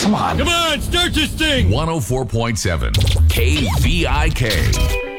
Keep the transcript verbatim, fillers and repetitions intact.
Come on. Come on, start this thing. one oh four point seven K V I K.